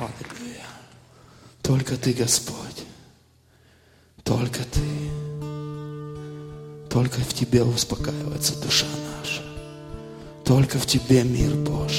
Аллилуйя. Только Ты, Господь. Только Ты. Только в Тебе успокаивается душа наша. Только в Тебе мир Божий.